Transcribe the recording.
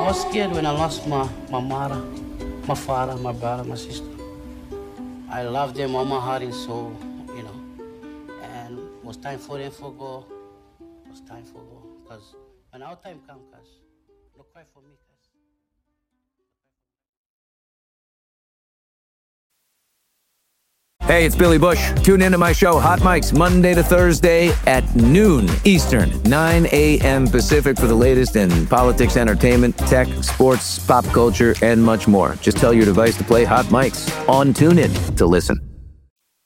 I was scared when I lost my mother, my father, my brother, my sister. I love them all my heart and soul, you know. And it was time for them to go. It was time for go. Because when our time comes, guys, don't cry for me, guys. Hey, it's Billy Bush. Tune into my show, Hot Mics, Monday to Thursday at noon Eastern, 9 a.m. Pacific for the latest in politics, entertainment, tech, sports, pop culture, and much more. Just tell your device to play Hot Mics on TuneIn to listen.